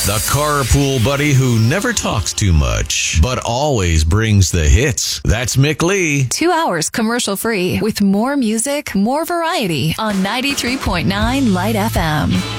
The carpool buddy who never talks too much, but always brings the hits. That's Mick Lee. 2 hours commercial free with more music, more variety on 93.9 Light FM.